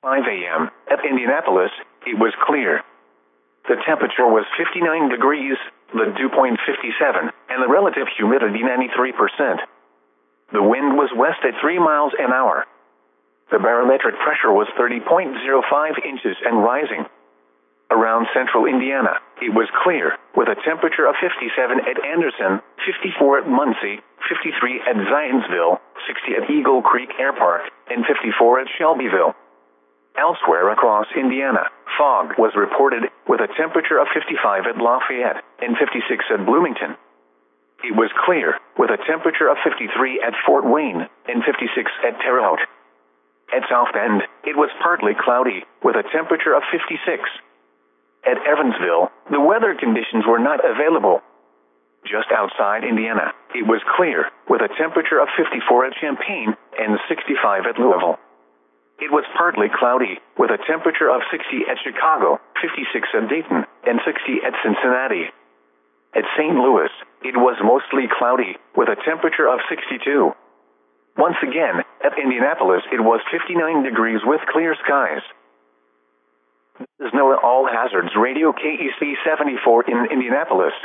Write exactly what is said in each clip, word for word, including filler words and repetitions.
five a m at Indianapolis, it was clear. The temperature was fifty-nine degrees, the dew point fifty-seven, and the relative humidity ninety-three percent. The wind was west at three miles an hour. The barometric pressure was thirty point zero five inches and rising. Around central Indiana, it was clear, with a temperature of fifty-seven at Anderson, fifty-four at Muncie, fifty-three at Zionsville, sixty at Eagle Creek Air Park, and fifty-four at Shelbyville. Elsewhere across Indiana, fog was reported, with a temperature of fifty-five at Lafayette and fifty-six at Bloomington. It was clear, with a temperature of fifty-three at Fort Wayne and fifty-six at Terre Haute. At South Bend, it was partly cloudy, with a temperature of fifty-six. At Evansville, the weather conditions were not available. Just outside Indiana, it was clear, with a temperature of fifty-four at Champaign and sixty-five at Louisville. It was partly cloudy, with a temperature of sixty at Chicago, fifty-six at Dayton, and sixty at Cincinnati. At Saint Louis, it was mostly cloudy, with a temperature of sixty-two. Once again, at Indianapolis, it was fifty-nine degrees with clear skies. This is NOAA All Hazards Radio K E C seventy-four in Indianapolis.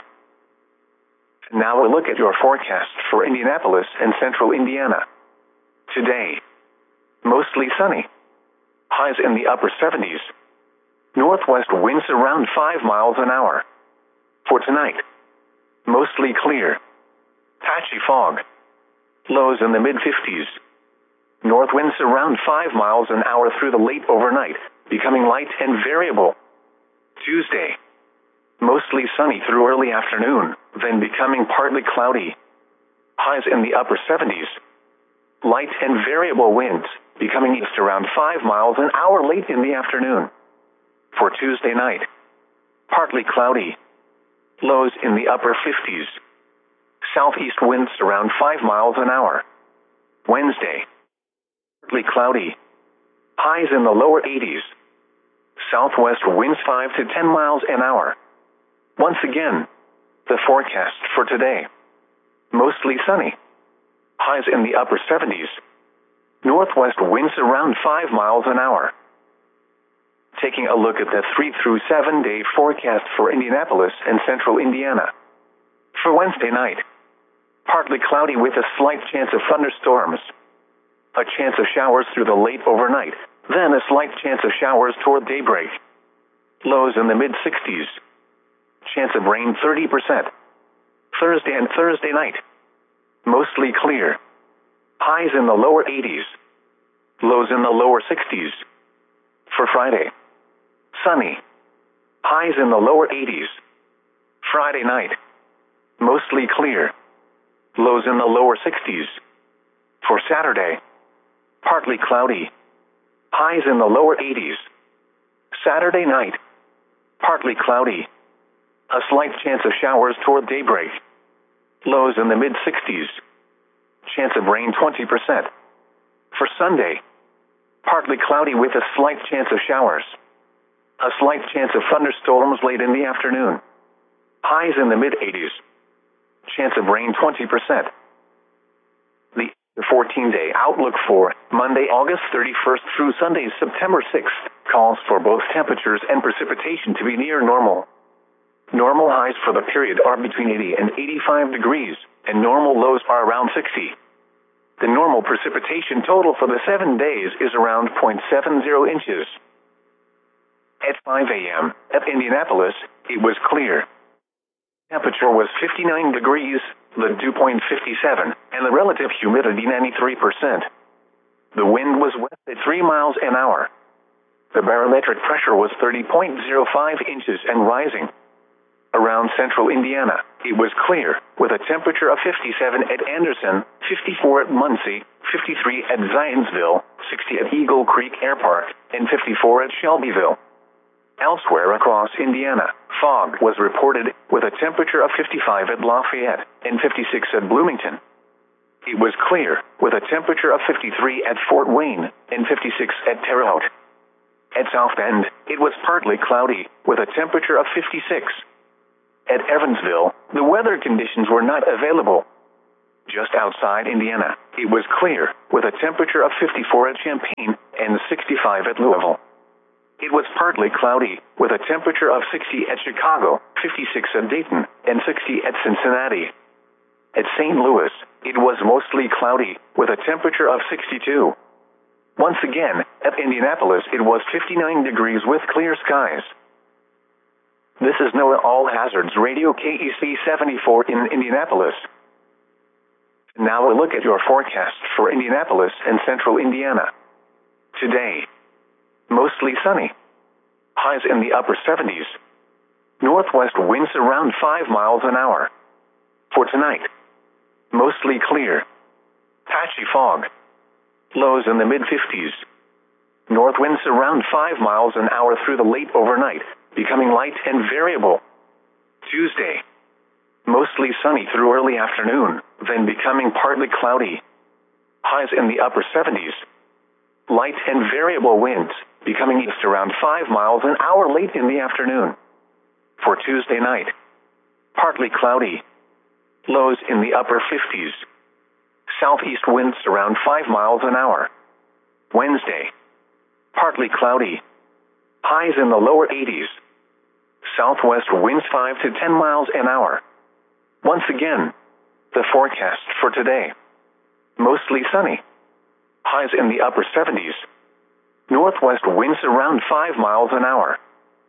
Now a look at your forecast for Indianapolis and central Indiana. Today, mostly sunny. Highs in the upper seventies. Northwest winds around five miles an hour. For tonight, mostly clear. Patchy fog. Lows in the mid-fifties. North winds around five miles an hour through the late overnight, becoming light and variable. Tuesday, mostly sunny through early afternoon, then becoming partly cloudy. Highs in the upper seventies. Light and variable winds, becoming east around five miles an hour late in the afternoon. For Tuesday night, partly cloudy. Lows in the upper fifties. Southeast winds around five miles an hour. Wednesday, partly cloudy. Highs in the lower eighties. Southwest winds five to ten miles an hour. Once again, the forecast for today. Mostly sunny. Highs in the upper seventies. Northwest winds around five miles an hour. Taking a look at the three through seven day forecast for Indianapolis and central Indiana. For Wednesday night, partly cloudy with a slight chance of thunderstorms. A chance of showers through the late overnight, then a slight chance of showers toward daybreak. Lows in the mid-sixties. Chance of rain thirty percent. Thursday and Thursday night, mostly clear. Highs in the lower eighties. Lows in the lower sixties. For Friday, sunny. Highs in the lower eighties. Friday night, mostly clear. Lows in the lower sixties. For Saturday, partly cloudy. Highs in the lower eighties. Saturday night, partly cloudy. A slight chance of showers toward daybreak. Lows in the mid-sixties. Chance of rain twenty percent. For Sunday, partly cloudy with a slight chance of showers. A slight chance of thunderstorms late in the afternoon. Highs in the mid-eighties. Chance of rain twenty percent. The fourteen day outlook for Monday, August thirty-first through Sunday, September sixth, calls for both temperatures and precipitation to be near normal. Normal highs for the period are between eighty and eighty-five degrees, and normal lows are around sixty. The normal precipitation total for the seven days is around zero point seven zero inches. At five a m at Indianapolis, it was clear. Temperature was fifty-nine degrees, the dew point fifty-seven, and the relative humidity ninety-three percent. The wind was west at three miles an hour. The barometric pressure was thirty point zero five inches and rising. Around central Indiana, it was clear, with a temperature of fifty-seven at Anderson, fifty-four at Muncie, fifty-three at Zionsville, sixty at Eagle Creek Air Park, and fifty-four at Shelbyville. Elsewhere across Indiana, fog was reported, with a temperature of fifty-five at Lafayette and fifty-six at Bloomington. It was clear, with a temperature of fifty-three at Fort Wayne and fifty-six at Terre Haute. At South Bend, it was partly cloudy, with a temperature of fifty-six. At Evansville, the weather conditions were not available. Just outside Indiana, it was clear, with a temperature of fifty-four at Champaign and sixty-five fifty-five at Louisville. It was partly cloudy, with a temperature of sixty at Chicago, fifty-six at Dayton, and sixty at Cincinnati. At Saint Louis, it was mostly cloudy, with a temperature of sixty-two. Once again, at Indianapolis it was fifty-nine degrees with clear skies. This is NOAA All Hazards Radio K E C seventy-four in Indianapolis. Now a look at your forecast for Indianapolis and central Indiana. Today, mostly sunny. Highs in the upper seventies. Northwest winds around five miles an hour. For tonight, mostly clear. Patchy fog. Lows in the mid-fifties. North winds around five miles an hour through the late overnight, becoming light and variable. Tuesday, mostly sunny through early afternoon, then becoming partly cloudy. Highs in the upper seventies. Light and variable winds, becoming east around five miles an hour late in the afternoon. For Tuesday night, partly cloudy. Lows in the upper fifties. Southeast winds around five miles an hour. Wednesday, partly cloudy. Highs in the lower eighties. Southwest winds five to ten miles an hour. Once again, the forecast for today. Mostly sunny. Highs in the upper seventies. Northwest winds around five miles an hour.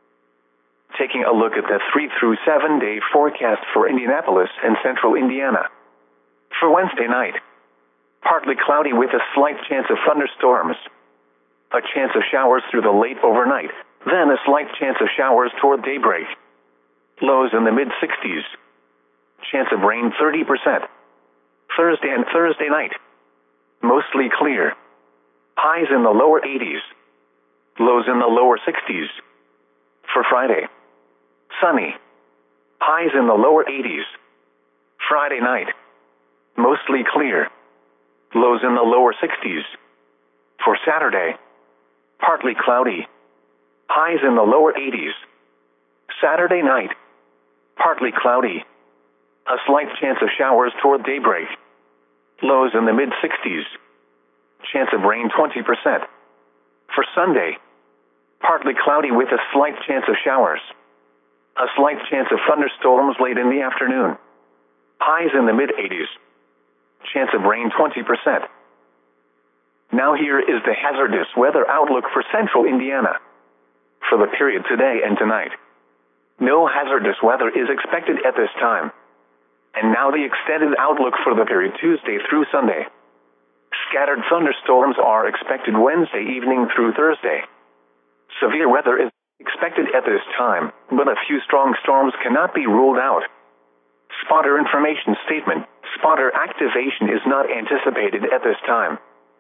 Taking a look at the three through seven day forecast for Indianapolis and central Indiana. For Wednesday night, partly cloudy with a slight chance of thunderstorms. A chance of showers through the late overnight, then a slight chance of showers toward daybreak. Lows in the mid-sixties. Chance of rain thirty percent. Thursday and Thursday night, mostly clear. Highs in the lower eighties. Lows in the lower sixties. For Friday, sunny. Highs in the lower eighties. Friday night, mostly clear. Lows in the lower sixties. For Saturday, partly cloudy. Highs in the lower eighties. Saturday night, partly cloudy. A slight chance of showers toward daybreak. Lows in the mid-sixties. Chance of rain twenty percent. For Sunday, partly cloudy with a slight chance of showers. A slight chance of thunderstorms late in the afternoon. Highs in the mid-eighties. Chance of rain twenty percent. Now here is the hazardous weather outlook for central Indiana. For the period today and tonight, no hazardous weather is expected at this time. And now the extended outlook for the period Tuesday through Sunday. Scattered thunderstorms are expected Wednesday evening through Thursday. Severe weather is expected at this time, but a few strong storms cannot be ruled out. Spotter information statement. Spotter activation is not anticipated at this time.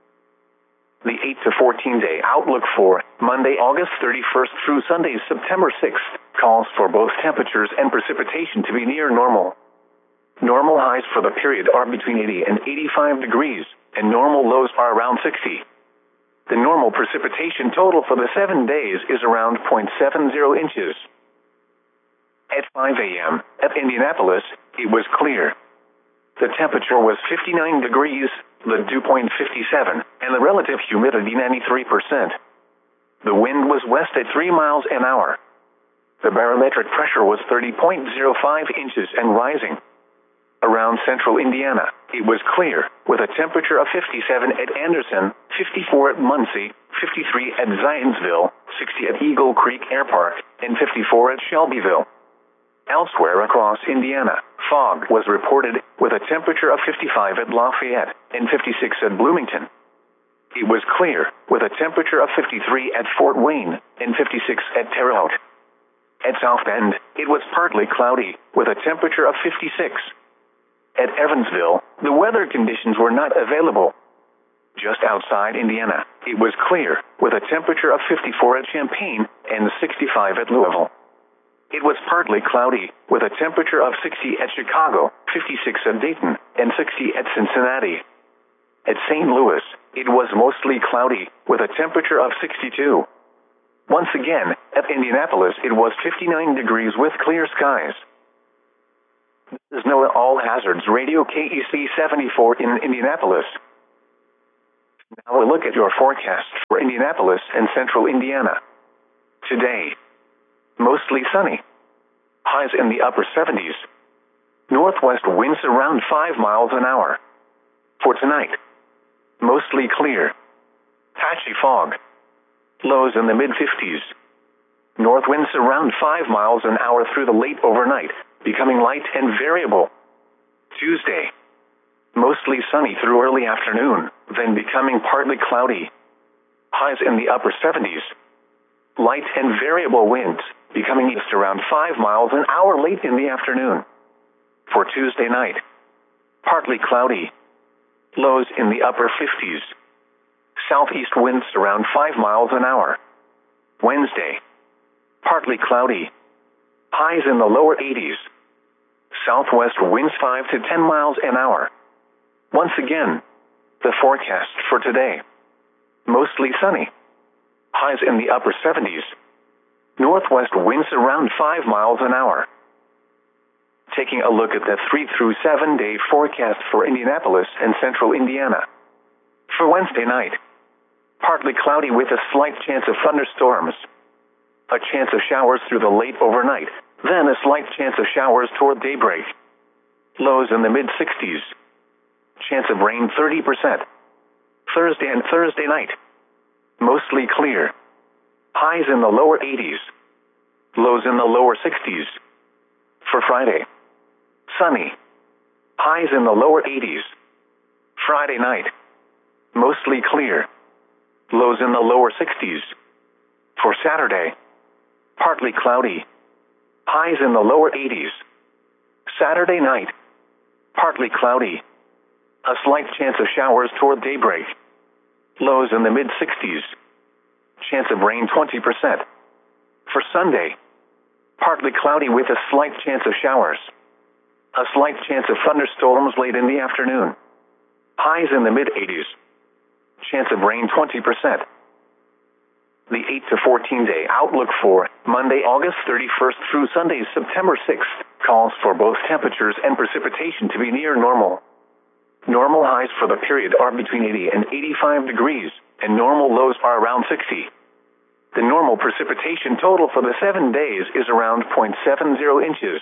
The eight to fourteen day outlook for Monday, August thirty-first through Sunday, September sixth, calls for both temperatures and precipitation to be near normal. Normal highs for the period are between eighty and eighty-five degrees, and normal lows are around sixty. The normal precipitation total for the seven days is around zero point seven zero inches. At five a m at Indianapolis, it was clear. The temperature was fifty-nine degrees, the dew point fifty-seven, and the relative humidity ninety-three percent. The wind was west at three miles an hour. The barometric pressure was thirty point zero five inches and rising. Around central Indiana, it was clear, with a temperature of fifty-seven at Anderson, fifty-four at Muncie, fifty-three at Zionsville, sixty at Eagle Creek Air Park, and fifty-four at Shelbyville. Elsewhere across Indiana, fog was reported, with a temperature of fifty-five at Lafayette and fifty-six at Bloomington. It was clear, with a temperature of fifty-three at Fort Wayne and fifty-six at Terre Haute. At South Bend, it was partly cloudy, with a temperature of fifty-six. At Evansville, the weather conditions were not available. Just outside Indiana, it was clear, with a temperature of fifty-four at Champaign and sixty-five at Louisville. It was partly cloudy, with a temperature of sixty at Chicago, fifty-six at Dayton, and sixty at Cincinnati. At Saint Louis, it was mostly cloudy, with a temperature of sixty-two. Once again, at Indianapolis, it was fifty-nine degrees with clear skies. This is NOAA All Hazards Radio K E C seventy-four in Indianapolis. Now we'll look at your forecast for Indianapolis and central Indiana. Today, mostly sunny. Highs in the upper seventies. Northwest winds around five miles an hour. For tonight, mostly clear. Patchy fog. Lows in the mid-fifties. North winds around five miles an hour through the late overnight, becoming light and variable. Tuesday, mostly sunny through early afternoon, then becoming partly cloudy. Highs in the upper seventies. Light and variable winds, becoming east around five miles an hour late in the afternoon. For Tuesday night, partly cloudy. Lows in the upper fifties. Southeast winds around five miles an hour. Wednesday, partly cloudy. Highs in the lower eighties. Southwest winds five to ten miles an hour. Once again, the forecast for today. Mostly sunny. Highs in the upper seventies. Northwest winds around five miles an hour. Taking a look at the three through seven day forecast for Indianapolis and central Indiana. For Wednesday night, partly cloudy with a slight chance of thunderstorms. A chance of showers through the late overnight, then a slight chance of showers toward daybreak. Lows in the mid-sixties. Chance of rain thirty percent. Thursday and Thursday night, mostly clear. Highs in the lower eighties. Lows in the lower sixties. For Friday, sunny. Highs in the lower eighties. Friday night, mostly clear. Lows in the lower sixties. For Saturday, partly cloudy. Highs in the lower eighties. Saturday night, partly cloudy. A slight chance of showers toward daybreak. Lows in the mid-sixties. Chance of rain twenty percent. For Sunday, partly cloudy with a slight chance of showers. A slight chance of thunderstorms late in the afternoon. Highs in the mid-eighties. Chance of rain twenty percent. The eight to fourteen day outlook for Monday, August thirty-first through Sunday, September sixth, calls for both temperatures and precipitation to be near normal. Normal highs for the period are between eighty and eighty-five degrees, and normal lows are around sixty. The normal precipitation total for the seven days is around zero point seven zero inches.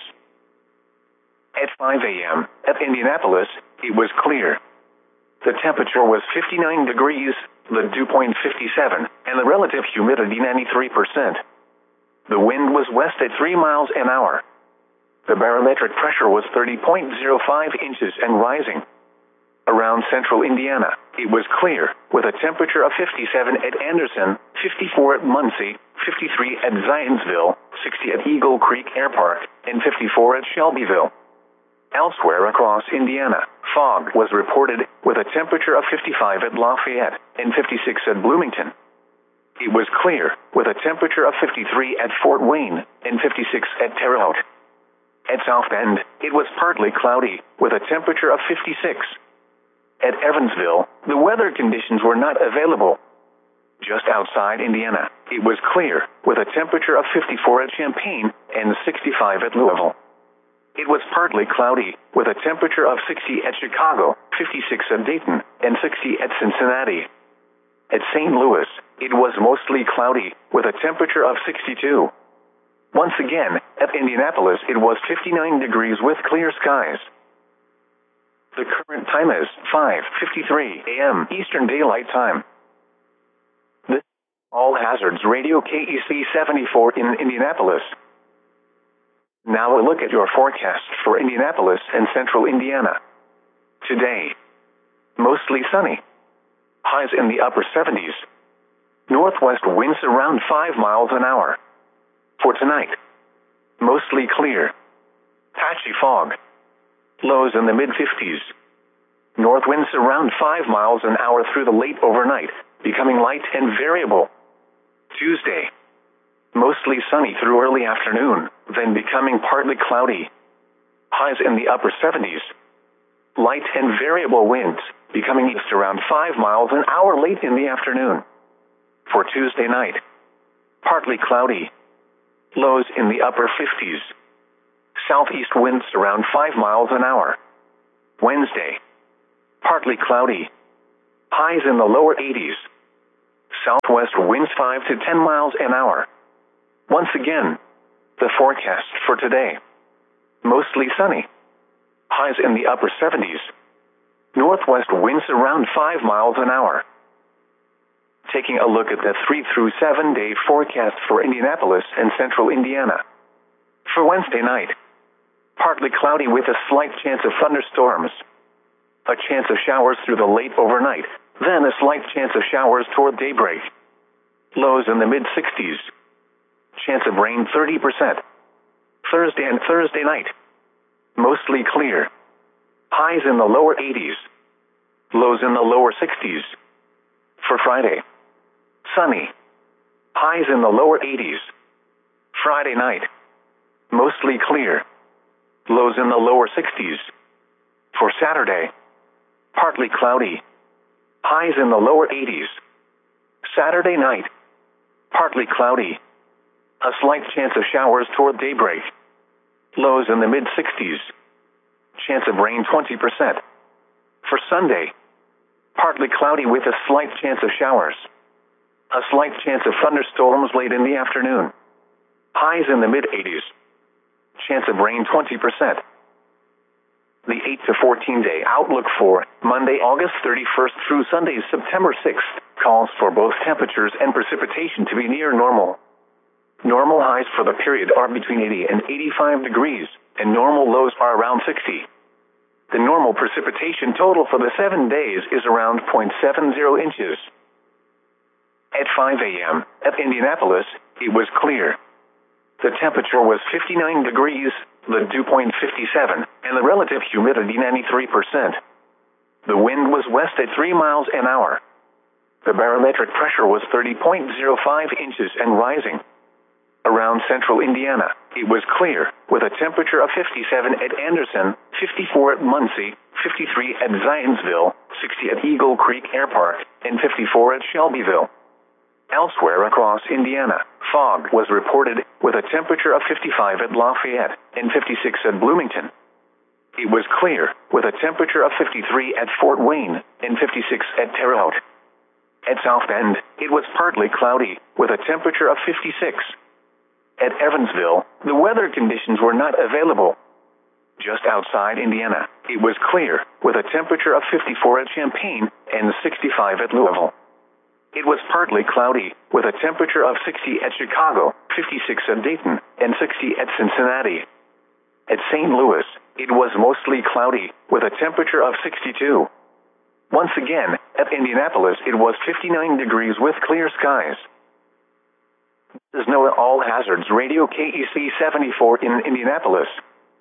At five a m at Indianapolis, it was clear. The temperature was fifty-nine degrees, the dew point fifty-seven, and the relative humidity ninety-three percent. The wind was west at three miles an hour. The barometric pressure was thirty point zero five inches and rising. Around central Indiana, it was clear, with a temperature of fifty-seven at Anderson, fifty-four at Muncie, fifty-three at Zionsville, sixty at Eagle Creek Air Park, and fifty-four at Shelbyville. Elsewhere across Indiana, fog was reported, with a temperature of fifty-five at Lafayette and fifty-six at Bloomington. It was clear, with a temperature of fifty-three at Fort Wayne and fifty-six at Terre Haute. At South Bend, it was partly cloudy, with a temperature of fifty-six. At Evansville, the weather conditions were not available. Just outside Indiana, it was clear, with a temperature of fifty-four at Champaign and sixty-five at Louisville. It was partly cloudy, with a temperature of sixty at Chicago, fifty-six at Dayton, and sixty at Cincinnati. At Saint Louis, it was mostly cloudy, with a temperature of sixty-two. Once again, at Indianapolis, it was fifty-nine degrees with clear skies. The current time is five fifty-three a m Eastern Daylight Time. This is All Hazards Radio K E C seventy-four in Indianapolis. Now we'll look at your forecast for Indianapolis and central Indiana. Today, mostly sunny. Highs in the upper seventies. Northwest winds around five miles an hour. For tonight, mostly clear. Patchy fog. Lows in the mid-fifties. North winds around five miles an hour through the late overnight, becoming light and variable. Tuesday, mostly sunny through early afternoon, then becoming partly cloudy. Highs in the upper seventies. Light and variable winds, becoming east around five miles an hour late in the afternoon. For Tuesday night, partly cloudy. Lows in the upper fifties. Southeast winds around five miles an hour. Wednesday, partly cloudy. highs in the lower eighties. Southwest winds five to ten miles an hour. Once again, the forecast for today. Mostly sunny. Highs in the upper seventies. Northwest winds around five miles an hour. Taking a look at the three through seven day forecast for Indianapolis and central Indiana. For Wednesday night, partly cloudy with a slight chance of thunderstorms. A chance of showers through the late overnight, then a slight chance of showers toward daybreak. Lows in the mid sixties. Chance of rain thirty percent. Thursday and Thursday night. Mostly clear. Highs in the lower eighties. Lows in the lower sixties. For Friday, sunny. Highs in the lower eighties. Friday night, mostly clear. Lows in the lower sixties. For Saturday, partly cloudy. Highs in the lower eighties. Saturday night, partly cloudy. A slight chance of showers toward daybreak. Lows in the mid sixties. Chance of rain twenty percent. For Sunday, partly cloudy with a slight chance of showers. A slight chance of thunderstorms late in the afternoon. Highs in the mid eighties. Chance of rain twenty percent. The eight to fourteen day outlook for Monday, August thirty-first through Sunday, September sixth, calls for both temperatures and precipitation to be near normal. Normal highs for the period are between eighty and eighty-five degrees, and normal lows are around sixty. The normal precipitation total for the seven days is around zero point seven zero inches. At five a m at Indianapolis, it was clear. The temperature was fifty-nine degrees, the dew point fifty-seven, and the relative humidity ninety-three percent. The wind was west at three miles an hour. The barometric pressure was thirty point zero five inches and rising. Around central Indiana, it was clear, with a temperature of fifty-seven at Anderson, fifty-four at Muncie, fifty-three at Zionsville, sixty at Eagle Creek Air Park, and fifty-four at Shelbyville. Elsewhere across Indiana, fog was reported, with a temperature of fifty-five at Lafayette and fifty-six at Bloomington. It was clear, with a temperature of fifty-three at Fort Wayne and fifty-six at Terre Haute. At South Bend, it was partly cloudy, with a temperature of fifty-six. At Evansville, the weather conditions were not available. Just outside Indiana, it was clear, with a temperature of fifty-four at Champaign and sixty-five at Louisville. It was partly cloudy, with a temperature of sixty at Chicago, fifty-six at Dayton, and sixty at Cincinnati. At Saint Louis, it was mostly cloudy, with a temperature of sixty-two. Once again, at Indianapolis, it was fifty-nine degrees with clear skies. This is NOAA All Hazards Radio K E C seventy-four in Indianapolis.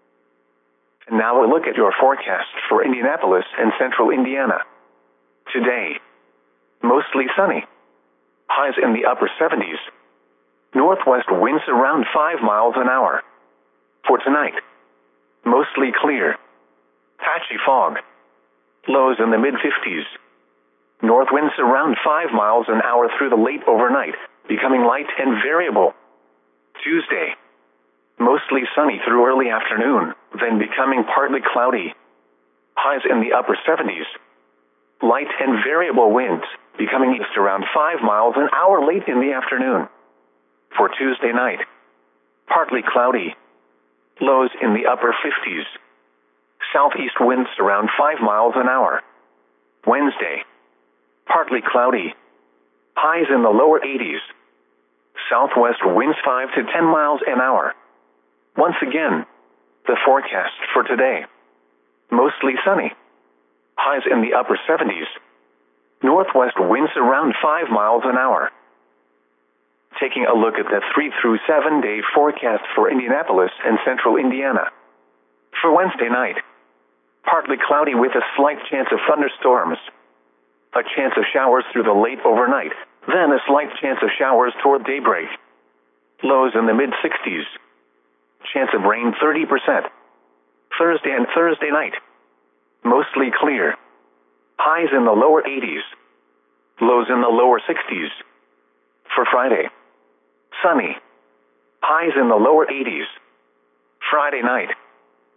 And now a look at your forecast for Indianapolis and central Indiana. Today, mostly sunny. Highs in the upper seventies. Northwest winds around five miles an hour. For tonight, mostly clear. Patchy fog. Lows in the mid fifties. North winds around five miles an hour through the late overnight, becoming light and variable. Tuesday, mostly sunny through early afternoon, then becoming partly cloudy. Highs in the upper seventies. Light and variable winds, becoming east around five miles an hour late in the afternoon. For Tuesday night, partly cloudy. Lows in the upper fifties. Southeast winds around five miles an hour. Wednesday, partly cloudy. Highs in the lower eighties. Southwest winds five to ten miles an hour. Once again, the forecast for today. Mostly sunny. Highs in the upper seventies. Northwest winds around five miles an hour. Taking a look at the three through seven day forecast for Indianapolis and central Indiana. For Wednesday night, partly cloudy with a slight chance of thunderstorms. A chance of showers through the late overnight, then a slight chance of showers toward daybreak. Lows in the mid sixties. Chance of rain thirty percent. Thursday and Thursday night, mostly clear. Highs in the lower eighties. Lows in the lower sixties. For Friday, sunny. Highs in the lower eighties. Friday night,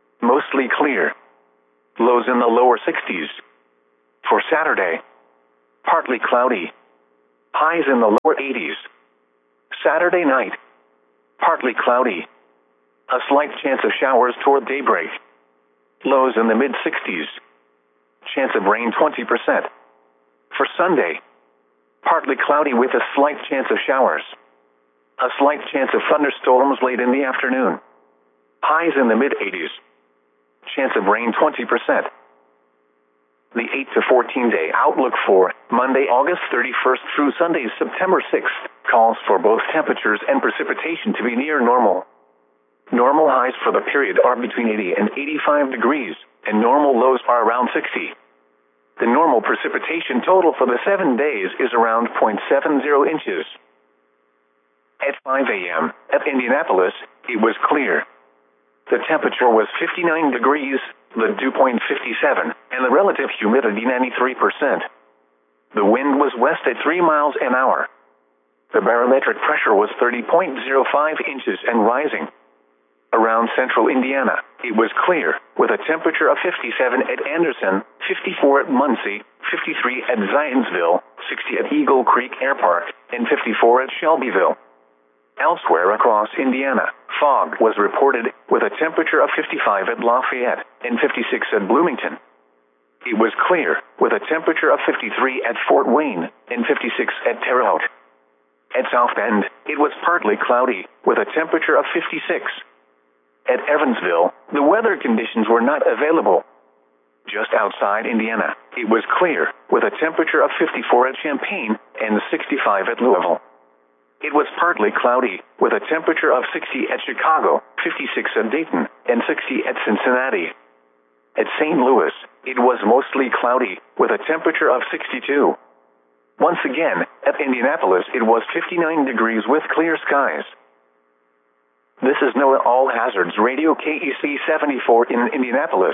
mostly clear. Lows in the lower sixties. For Saturday, partly cloudy. Highs in the lower eighties. Saturday night, partly cloudy. A slight chance of showers toward daybreak. Lows in the mid-sixties. Chance of rain twenty percent. For Sunday, partly cloudy with a slight chance of showers. A slight chance of thunderstorms late in the afternoon. Highs in the mid-eighties. Chance of rain twenty percent. The eight to fourteen day outlook for Monday, August thirty-first through Sunday, September sixth, calls for both temperatures and precipitation to be near normal. Normal highs for the period are between eighty and eighty-five degrees, and normal lows are around sixty. The normal precipitation total for the seven days is around zero point seven zero inches. At five a m at Indianapolis, it was clear. The temperature was fifty-nine degrees, the dew point fifty-seven, and the relative humidity ninety-three percent. The wind was west at three miles an hour. The barometric pressure was thirty point zero five inches and rising. Around central Indiana, it was clear, with a temperature of fifty-seven at Anderson, fifty-four at Muncie, fifty-three at Zionsville, sixty at Eagle Creek Air Park, and fifty-four at Shelbyville. Elsewhere across Indiana, fog was reported, with a temperature of fifty-five at Lafayette and fifty-six at Bloomington. It was clear, with a temperature of fifty-three at Fort Wayne and fifty-six at Terre Haute. At South Bend, it was partly cloudy, with a temperature of fifty-six. At Evansville, the weather conditions were not available. Just outside Indiana, it was clear, with a temperature of fifty-four at Champaign and sixty-five at Louisville. It was partly cloudy, with a temperature of sixty at Chicago, fifty-six at Dayton, and sixty at Cincinnati. At Saint Louis, it was mostly cloudy, with a temperature of sixty-two. Once again, at Indianapolis, it was fifty-nine degrees with clear skies. This is NOAA All Hazards Radio K E C seventy-four in Indianapolis.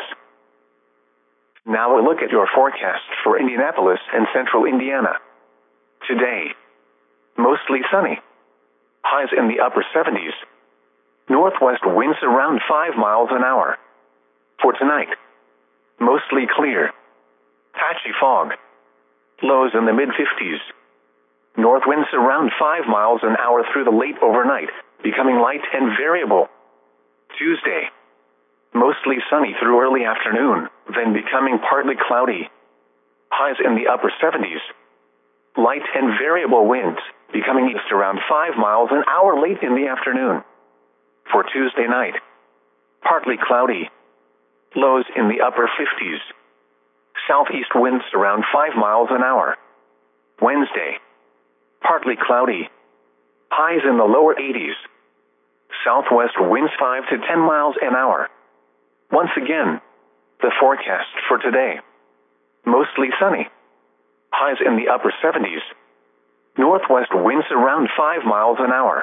Now a look at your forecast for Indianapolis and central Indiana. Today, mostly sunny. Highs in the upper seventies. Northwest winds around five miles an hour. For tonight, mostly clear. Patchy fog. Lows in the mid-fifties. North winds around five miles an hour through the late overnight, becoming light and variable. Tuesday, mostly sunny through early afternoon, then becoming partly cloudy. Highs in the upper seventies. Light and variable winds, becoming east around five miles an hour late in the afternoon. For Tuesday night, partly cloudy. Lows in the upper fifties. Southeast winds around five miles an hour. Wednesday, partly cloudy. Highs in the lower eighties. Southwest winds five to ten miles an hour. Once again, the forecast for today. Mostly sunny. Highs in the upper seventies. Northwest winds around five miles an hour.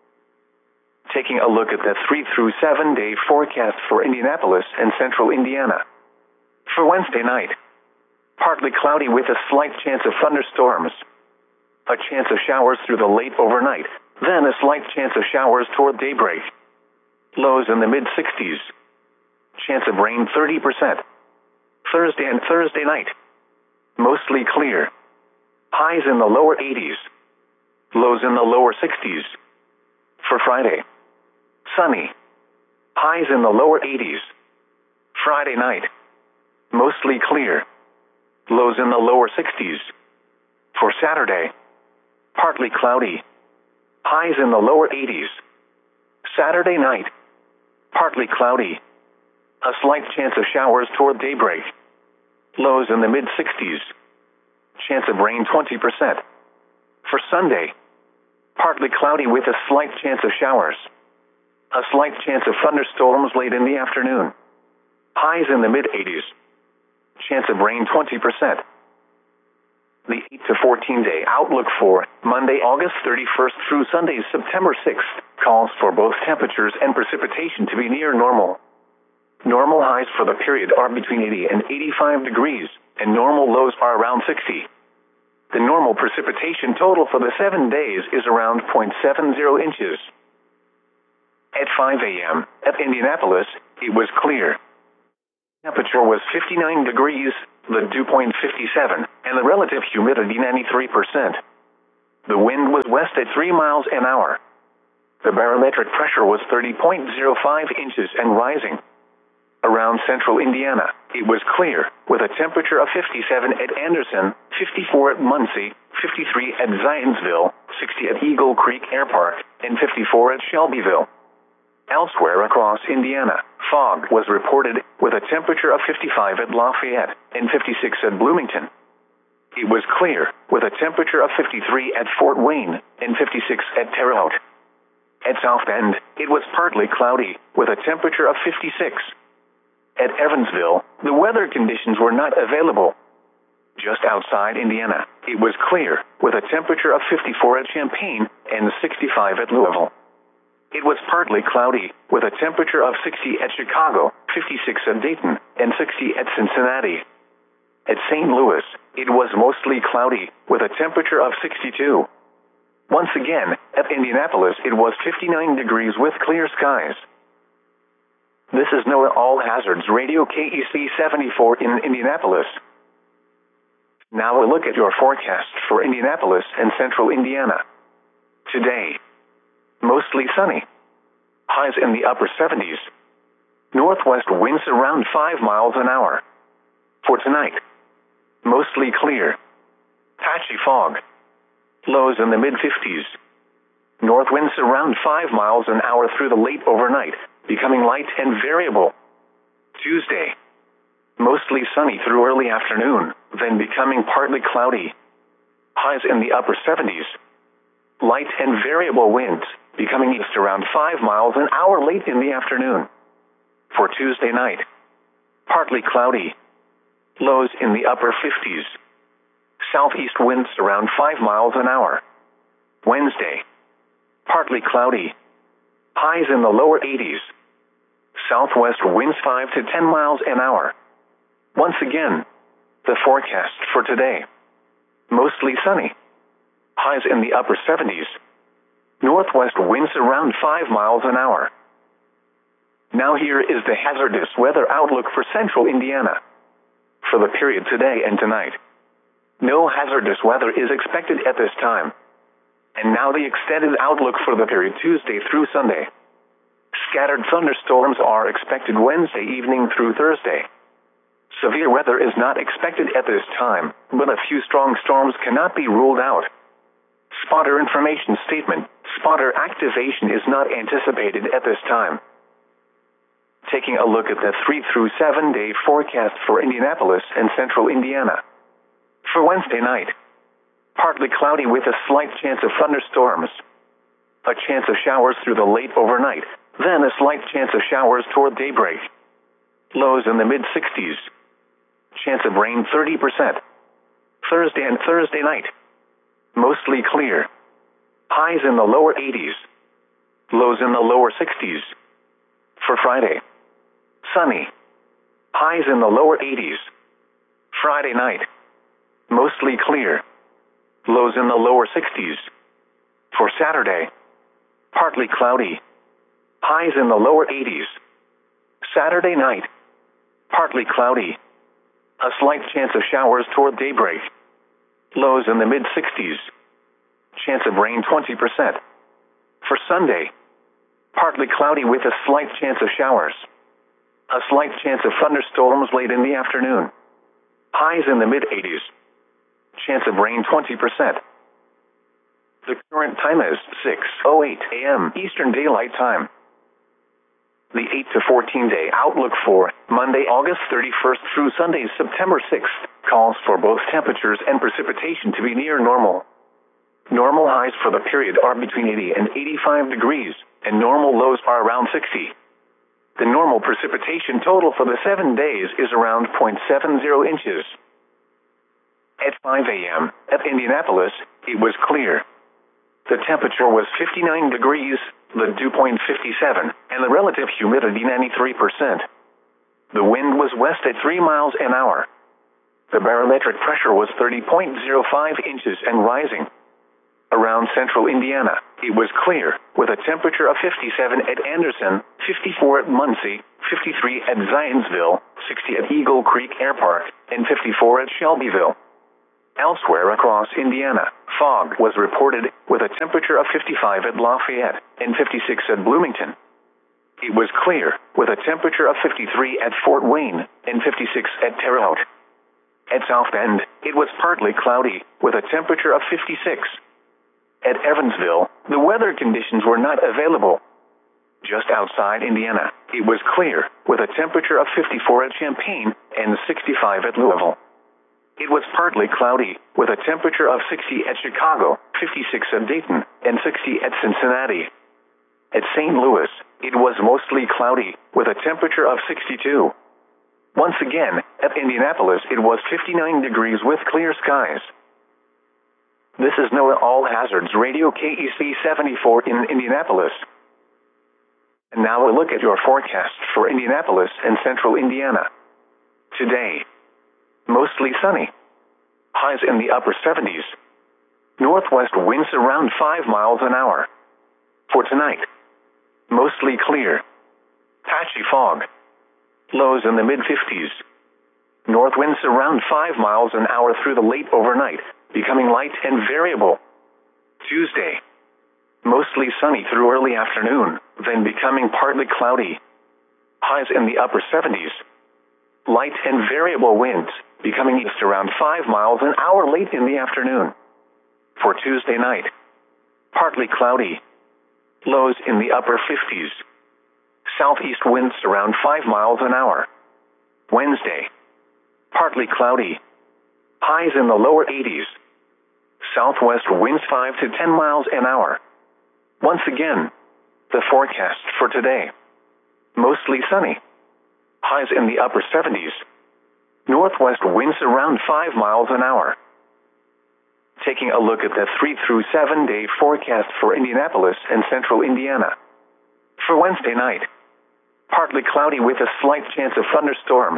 Taking a look at the three through seven day forecast for Indianapolis and central Indiana. For Wednesday night, partly cloudy with a slight chance of thunderstorms. A chance of showers through the late overnight, then a slight chance of showers toward daybreak. Lows in the mid-sixties. Chance of rain thirty percent. Thursday and Thursday night, mostly clear. Highs in the lower eighties. Lows in the lower sixties. For Friday, sunny. Highs in the lower eighties. Friday night, mostly clear. Lows in the lower sixties. For Saturday, partly cloudy. Highs in the lower eighties. Saturday night, partly cloudy. A slight chance of showers toward daybreak. Lows in the mid-sixties. Chance of rain twenty percent. For Sunday, partly cloudy with a slight chance of showers. A slight chance of thunderstorms late in the afternoon. Highs in the mid-eighties. Chance of rain twenty percent. The eight to fourteen day outlook for Monday, August thirty-first through Sunday, September sixth, calls for both temperatures and precipitation to be near normal. Normal highs for the period are between eighty and eighty-five degrees, and normal lows are around sixty. The normal precipitation total for the seven days is around zero point seven zero inches. At five a m at Indianapolis, it was clear. Temperature was fifty-nine degrees, the dew point fifty-seven, and the relative humidity ninety-three percent. The wind was west at three miles an hour. The barometric pressure was thirty point zero five inches and rising. Around central Indiana, it was clear, with a temperature of fifty-seven at Anderson, fifty-four at Muncie, fifty-three at Zionsville, sixty at Eagle Creek Air Park, and fifty-four at Shelbyville. Elsewhere across Indiana, fog was reported, with a temperature of fifty-five at Lafayette, and fifty-six at Bloomington. It was clear, with a temperature of fifty-three at Fort Wayne, and fifty-six at Terre Haute. At South Bend, it was partly cloudy, with a temperature of fifty-six. At Evansville, the weather conditions were not available. Just outside Indiana, it was clear, with a temperature of fifty-four at Champaign and sixty-five at Louisville. It was partly cloudy, with a temperature of sixty at Chicago, fifty-six at Dayton, and sixty at Cincinnati. At Saint Louis, it was mostly cloudy, with a temperature of sixty-two. Once again, at Indianapolis it was fifty-nine degrees with clear skies. This is NOAA All Hazards Radio K E C seventy-four in Indianapolis. Now a look at your forecast for Indianapolis and central Indiana. Today, mostly sunny. Highs in the upper seventies. Northwest winds around five miles an hour. For tonight, mostly clear. Patchy fog. Lows in the mid-fifties. North winds around five miles an hour through the late overnight, becoming light and variable. Tuesday, mostly sunny through early afternoon, then becoming partly cloudy. Highs in the upper seventies. Light and variable winds, becoming east around five miles an hour late in the afternoon. For Tuesday night, partly cloudy. Lows in the upper fifties. Southeast winds around five miles an hour. Wednesday, partly cloudy. Highs in the lower eighties. Southwest winds five to ten miles an hour. Once again, the forecast for today. Mostly sunny. Highs in the upper seventies. Northwest winds around five miles an hour. Now here is the hazardous weather outlook for central Indiana. For the period today and tonight, no hazardous weather is expected at this time. And now the extended outlook for the period Tuesday through Sunday. Scattered thunderstorms are expected Wednesday evening through Thursday. Severe weather is not expected at this time, but a few strong storms cannot be ruled out. Spotter information statement: spotter activation is not anticipated at this time. Taking a look at the three through seven day forecast for Indianapolis and central Indiana. For Wednesday night, partly cloudy with a slight chance of thunderstorms. A chance of showers through the late overnight, then a slight chance of showers toward daybreak. Lows in the mid-sixties. Chance of rain thirty percent. Thursday and Thursday night, mostly clear. Highs in the lower eighties. Lows in the lower sixties. For Friday, sunny. Highs in the lower eighties. Friday night, mostly clear. Lows in the lower sixties. For Saturday, partly cloudy. Highs in the lower eighties. Saturday night, partly cloudy. A slight chance of showers toward daybreak. Lows in the mid-sixties. Chance of rain twenty percent. For Sunday, partly cloudy with a slight chance of showers. A slight chance of thunderstorms late in the afternoon. Highs in the mid-eighties. Chance of rain twenty percent. The current time is six oh eight a m Eastern Daylight Time. The eight to fourteen day outlook for Monday, August thirty-first through Sunday, September sixth, calls for both temperatures and precipitation to be near normal. Normal highs for the period are between eighty and eighty-five degrees, and normal lows are around sixty. The normal precipitation total for the seven days is around zero point seven zero inches. At five a m at Indianapolis, it was clear. The temperature was fifty-nine degrees, the dew point fifty-seven, and the relative humidity ninety-three percent. The wind was west at three miles an hour. The barometric pressure was thirty point zero five inches and rising. Around central Indiana, it was clear, with a temperature of fifty-seven at Anderson, fifty-four at Muncie, fifty-three at Zionsville, sixty at Eagle Creek Air Park, and fifty-four at Shelbyville. Elsewhere across Indiana, fog was reported, with a temperature of fifty-five at Lafayette and fifty-six at Bloomington. It was clear, with a temperature of fifty-three at Fort Wayne and fifty-six at Terre Haute. At South Bend, it was partly cloudy, with a temperature of fifty-six. At Evansville, the weather conditions were not available. Just outside Indiana, it was clear, with a temperature of fifty-four at Champaign and sixty-five at Louisville. It was partly cloudy, with a temperature of sixty at Chicago, fifty-six at Dayton, and sixty at Cincinnati. At Saint Louis, it was mostly cloudy, with a temperature of sixty-two. Once again, at Indianapolis it was fifty-nine degrees with clear skies. This is NOAA All Hazards Radio K E C seventy-four in Indianapolis. And now a look at your forecast for Indianapolis and central Indiana. Today, mostly sunny. Highs in the upper seventies. Northwest winds around five miles an hour. For tonight, mostly clear. Patchy fog. Lows in the mid-fifties. North winds around five miles an hour through the late overnight, becoming light and variable. Tuesday, mostly sunny through early afternoon, then becoming partly cloudy. Highs in the upper seventies. Light and variable winds, becoming east around five miles an hour late in the afternoon. For Tuesday night, partly cloudy. Lows in the upper fifties. Southeast winds around five miles an hour. Wednesday, partly cloudy. Highs in the lower eighties. Southwest winds five to ten miles an hour. Once again, the forecast for today. Mostly sunny. Highs in the upper seventies. Northwest winds around five miles an hour. Taking a look at the three through seven day forecast for Indianapolis and central Indiana. For Wednesday night, partly cloudy with a slight chance of thunderstorms.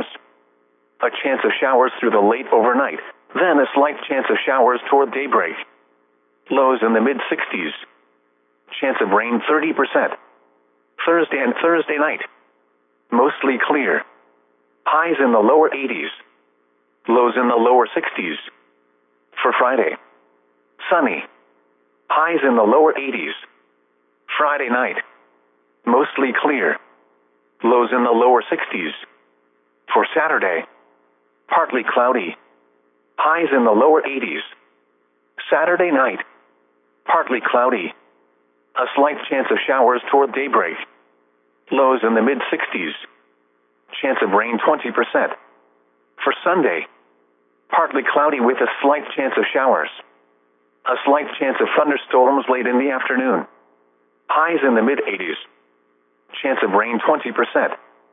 A chance of showers through the late overnight, then a slight chance of showers toward daybreak. Lows in the mid-sixties. Chance of rain thirty percent. Thursday and Thursday night, mostly clear. Highs in the lower eighties. Lows in the lower sixties. For Friday, sunny. Highs in the lower eighties. Friday night, mostly clear. Lows in the lower sixties. For Saturday, partly cloudy. Highs in the lower eighties. Saturday night, partly cloudy. A slight chance of showers toward daybreak. Lows in the mid-sixties. Chance of rain twenty percent. For Sunday, partly cloudy with a slight chance of showers. A slight chance of thunderstorms late in the afternoon. Highs in the mid-eighties. Chance of rain twenty percent.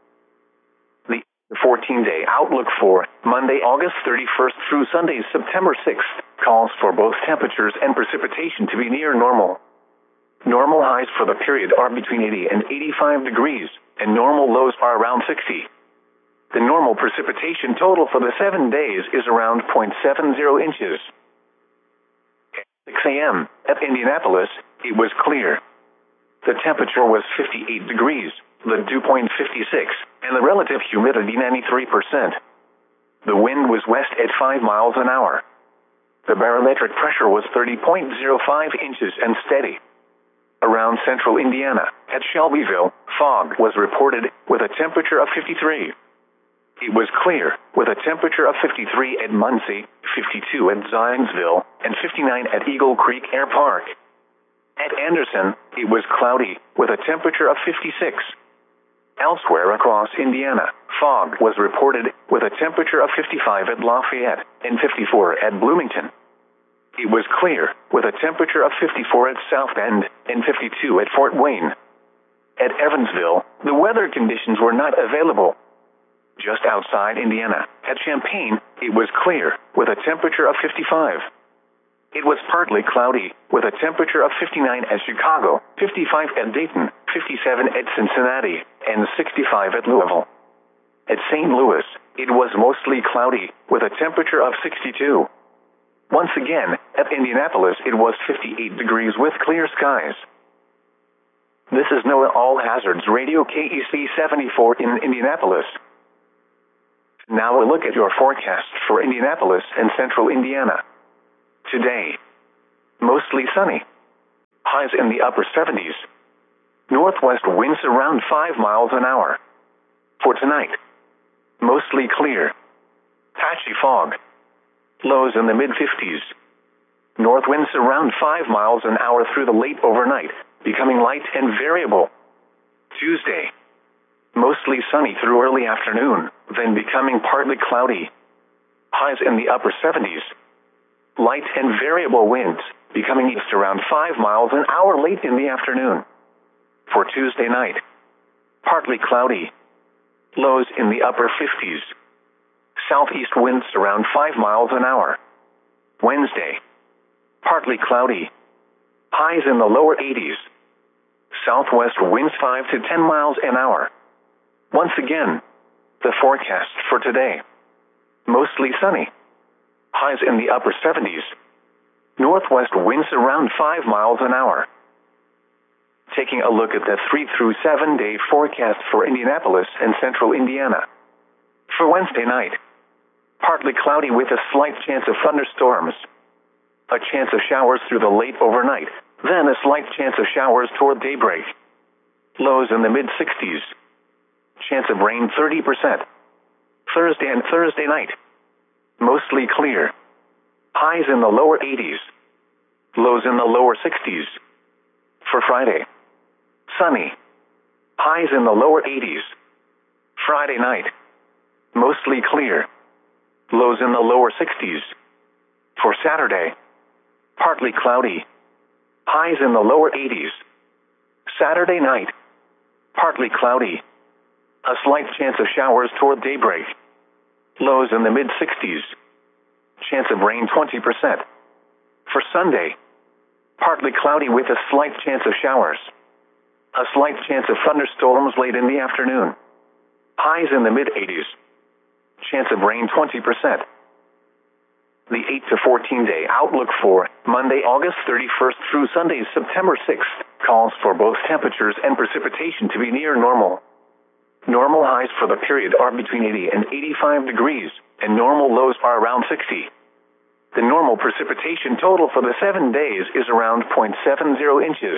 The fourteen day outlook for Monday, August thirty-first through Sunday, September sixth, calls for both temperatures and precipitation to be near normal. Normal highs for the period are between eighty and eighty-five degrees, and normal lows are around sixty. The normal precipitation total for the seven days is around zero point seven zero inches. At six a m at Indianapolis, it was clear. The temperature was fifty-eight degrees, the dew point fifty-six, and the relative humidity ninety-three percent. The wind was west at five miles an hour. The barometric pressure was thirty point zero five inches and steady. Around central Indiana, at Shelbyville, fog was reported, with a temperature of fifty-three. It was clear, with a temperature of fifty-three at Muncie, fifty-two at Zionsville, and fifty-nine at Eagle Creek Air Park. At Anderson, it was cloudy, with a temperature of fifty-six. Elsewhere across Indiana, fog was reported, with a temperature of fifty-five at Lafayette and fifty-four at Bloomington. It was clear, with a temperature of fifty-four at South Bend and fifty-two at Fort Wayne. At Evansville, the weather conditions were not available. Just outside Indiana, at Champaign, it was clear, with a temperature of fifty-five. It was partly cloudy, with a temperature of fifty-nine at Chicago, fifty-five at Dayton, fifty-seven at Cincinnati, and sixty-five at Louisville. At Saint Louis, it was mostly cloudy, with a temperature of sixty-two. Once again, at Indianapolis it was fifty-eight degrees with clear skies. This is NOAA All Hazards Radio K E C seventy-four in Indianapolis. Now a look at your forecast for Indianapolis and central Indiana. Today, mostly sunny. Highs in the upper seventies. Northwest winds around five miles an hour. For tonight, mostly clear. Patchy fog. Lows in the mid-fifties. North winds around five miles an hour through the late overnight, becoming light and variable. Tuesday, mostly sunny through early afternoon, then becoming partly cloudy. Highs in the upper seventies. Light and variable winds, becoming east around five miles an hour late in the afternoon. For Tuesday night, partly cloudy. Lows in the upper fifties. Southeast winds around five miles an hour. Wednesday, partly cloudy. Highs in the lower eighties. Southwest winds five to ten miles an hour. Once again, the forecast for today. Mostly sunny. Highs in the upper seventies. Northwest winds around five miles an hour. Taking a look at the three through seven day forecast for Indianapolis and central Indiana. For Wednesday night, partly cloudy with a slight chance of thunderstorms. A chance of showers through the late overnight, then a slight chance of showers toward daybreak. Lows in the mid-sixties. Chance of rain thirty percent. Thursday and Thursday night, mostly clear. Highs in the lower eighties. Lows in the lower sixties. For Friday, sunny. Highs in the lower eighties. Friday night, mostly clear. Lows in the lower sixties. For Saturday, partly cloudy. Highs in the lower eighties. Saturday night, partly cloudy. A slight chance of showers toward daybreak. Lows in the mid-sixties. Chance of rain twenty percent. For Sunday, partly cloudy with a slight chance of showers. A slight chance of thunderstorms late in the afternoon. Highs in the mid-eighties. Chance of rain twenty percent. The eight to fourteen day outlook for Monday, August thirty-first through Sunday, September sixth, calls for both temperatures and precipitation to be near normal. Normal highs for the period are between eighty and eighty-five degrees, and normal lows are around sixty. The normal precipitation total for the seven days is around zero point seven zero inches.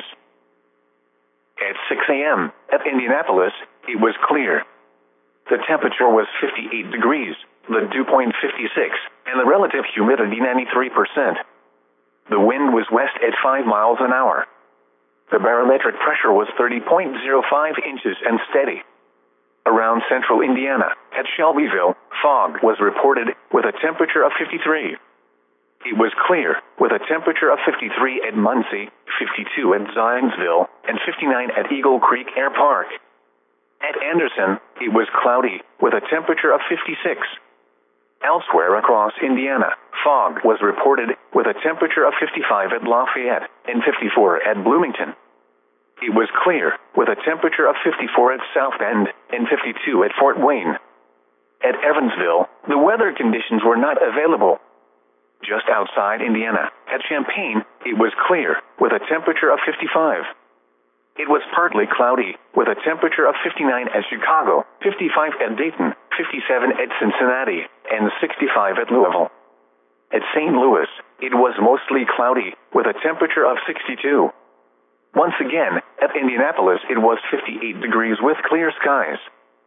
At six a m at Indianapolis, it was clear. The temperature was fifty-eight degrees, the dew point fifty-six, and the relative humidity ninety-three percent. The wind was west at five miles an hour. The barometric pressure was thirty point zero five inches and steady. Around central Indiana, at Shelbyville, fog was reported with a temperature of fifty-three. It was clear, with a temperature of fifty-three at Muncie, fifty-two at Zionsville, and fifty-nine at Eagle Creek Air Park. At Anderson, it was cloudy, with a temperature of fifty-six. Elsewhere across Indiana, fog was reported with a temperature of fifty-five at Lafayette and fifty-four at Bloomington. It was clear, with a temperature of fifty-four at South Bend and fifty-two at Fort Wayne. At Evansville, the weather conditions were not available. Just outside Indiana, at Champaign, it was clear, with a temperature of fifty-five. It was partly cloudy, with a temperature of fifty-nine at Chicago, fifty-five at Dayton, fifty-seven at Cincinnati, and sixty-five at Louisville. At Saint Louis, it was mostly cloudy, with a temperature of sixty-two. Once again, at Indianapolis, it was fifty-eight degrees with clear skies.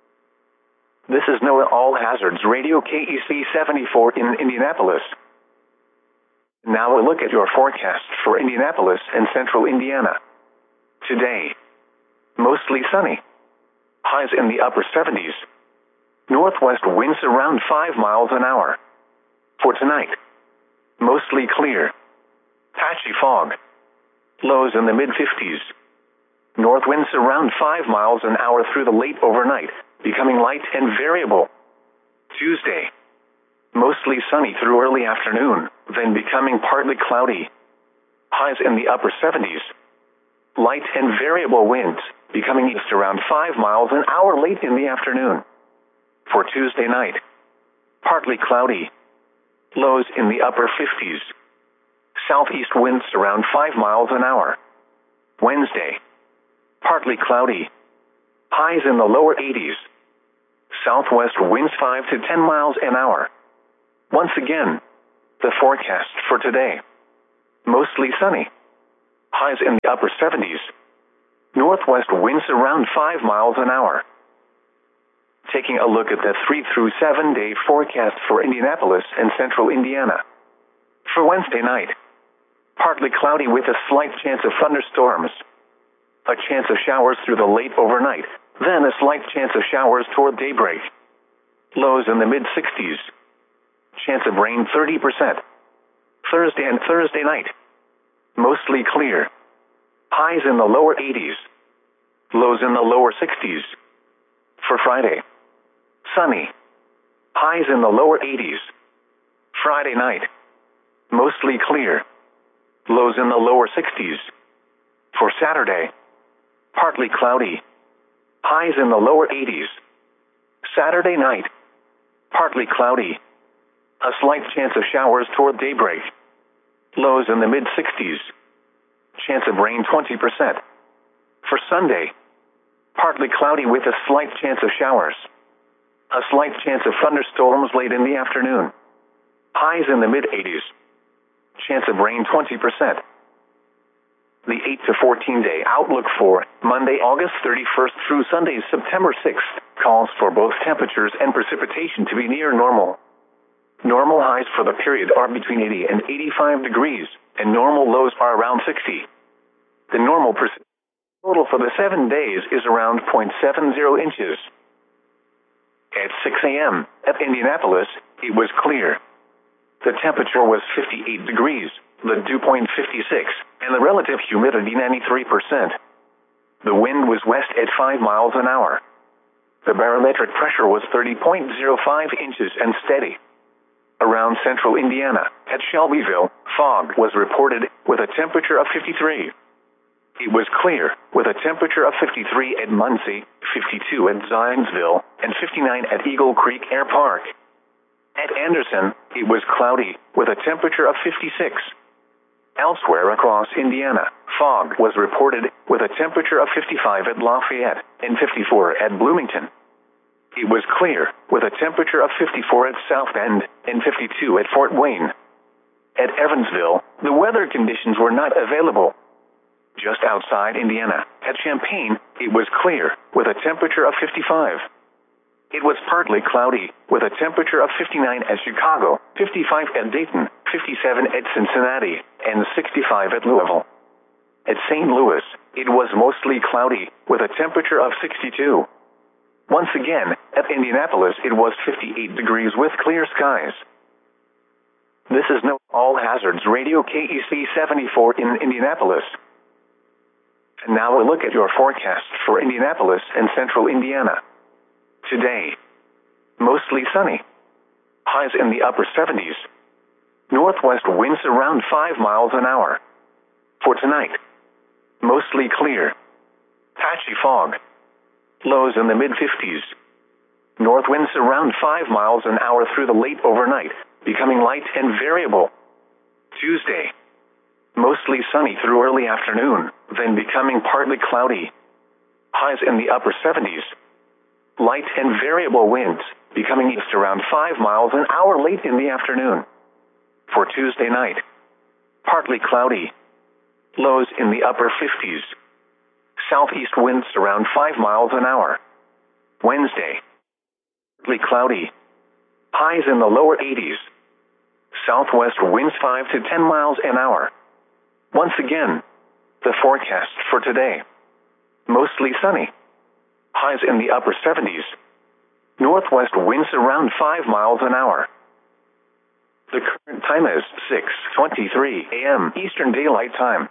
This is NOAA All Hazards Radio K E C seventy-four in Indianapolis. Now a look at your forecast for Indianapolis and central Indiana. Today, mostly sunny. Highs in the upper seventies. Northwest winds around five miles an hour. For tonight, mostly clear. Patchy fog. Lows in the mid-fifties. North winds around five miles an hour through the late overnight, becoming light and variable. Tuesday, mostly sunny through early afternoon, then becoming partly cloudy. Highs in the upper seventies. Light and variable winds, becoming east around five miles an hour late in the afternoon. For Tuesday night, partly cloudy. Lows in the upper fifties. Southeast winds around five miles an hour. Wednesday, partly partly cloudy. Highs in the lower eighties. Southwest winds five to ten miles an hour. Once again, the forecast for today. Mostly sunny. Highs in the upper seventies. Northwest winds around five miles an hour. Taking a look at the three through seven day forecast for Indianapolis and central Indiana. For Wednesday night, partly cloudy with a slight chance of thunderstorms. A chance of showers through the late overnight, then a slight chance of showers toward daybreak. Lows in the mid sixties. Chance of rain thirty percent. Thursday and Thursday night, mostly clear. Highs in the lower eighties. Lows in the lower sixties. For Friday, sunny. Highs in the lower eighties. Friday night, mostly clear. Lows in the lower sixties. For Saturday, partly cloudy. Highs in the lower eighties. Saturday night, partly cloudy. A slight chance of showers toward daybreak. Lows in the mid sixties. Chance of rain twenty percent. For Sunday, partly cloudy with a slight chance of showers. A slight chance of thunderstorms late in the afternoon. Highs in the mid eighties. Chance of rain twenty percent. The eight to fourteen day outlook for Monday, August thirty-first through Sunday, September sixth, calls for both temperatures and precipitation to be near normal. Normal highs for the period are between eighty and eighty-five degrees, and normal lows are around sixty. The normal precipitation total for the seven days is around zero point seven zero inches. At six a m at Indianapolis, it was clear. The temperature was fifty-eight degrees, the dew point fifty-six, and the relative humidity ninety-three percent. The wind was west at five miles an hour. The barometric pressure was thirty point zero five inches and steady. Around central Indiana, at Shelbyville, fog was reported with a temperature of fifty-three. It was clear, with a temperature of fifty-three at Muncie, fifty-two at Zionsville, and fifty-nine at Eagle Creek Air Park. At Anderson, it was cloudy, with a temperature of fifty-six. Elsewhere across Indiana, fog was reported, with a temperature of fifty-five at Lafayette, and fifty-four at Bloomington. It was clear, with a temperature of fifty-four at South Bend, and fifty-two at Fort Wayne. At Evansville, the weather conditions were not available. Just outside Indiana, at Champaign, it was clear, with a temperature of fifty-five. It was partly cloudy, with a temperature of fifty-nine at Chicago, fifty-five at Dayton, fifty-seven at Cincinnati, and sixty-five at Louisville. At Saint Louis, it was mostly cloudy, with a temperature of sixty-two. Once again, at Indianapolis, it was fifty-eight degrees with clear skies. This is No All Hazards Radio K E C seventy-four in Indianapolis. And now a look at your forecast for Indianapolis and central Indiana. Today, mostly sunny. Highs in the upper seventies. Northwest winds around five miles an hour. For tonight, mostly clear. Patchy fog. Lows in the mid fifties. North winds around five miles an hour through the late overnight, becoming light and variable. Tuesday, mostly sunny through early afternoon, then becoming partly cloudy. Highs in the upper seventies. Light and variable winds, becoming east around five miles an hour late in the afternoon. For Tuesday night, partly cloudy. Lows in the upper fifties. Southeast winds around five miles an hour. Wednesday, partly cloudy. Highs in the lower eighties. Southwest winds five to ten miles an hour. Once again, the forecast for today. Mostly sunny. Highs in the upper seventies. Northwest winds around five miles an hour. The current time is six twenty-three a m Eastern Daylight Time.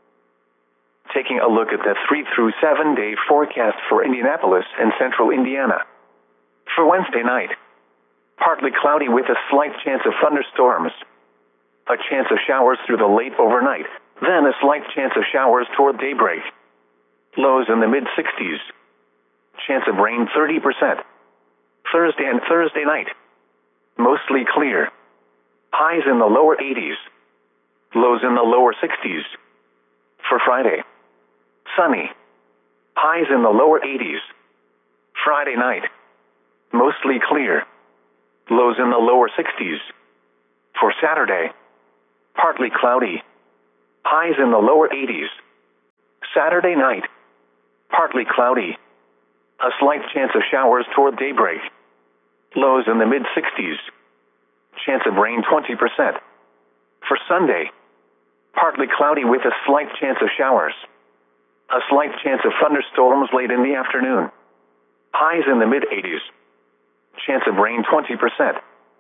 Taking a look at the three through seven day forecast for Indianapolis and central Indiana. For Wednesday night, partly cloudy with a slight chance of thunderstorms. A chance of showers through the late overnight, then a slight chance of showers toward daybreak. Lows in the mid sixties. Chance of rain thirty percent. Thursday and Thursday night, mostly clear. Highs in the lower eighties. Lows in the lower sixties. For Friday, sunny. Highs in the lower eighties. Friday night, mostly clear. Lows in the lower sixties. For Saturday, partly cloudy. Highs in the lower eighties. Saturday night, partly cloudy. A slight chance of showers toward daybreak. Lows in the mid sixties. Chance of rain twenty percent. For Sunday, partly cloudy with a slight chance of showers. A slight chance of thunderstorms late in the afternoon. Highs in the mid eighties. Chance of rain twenty percent.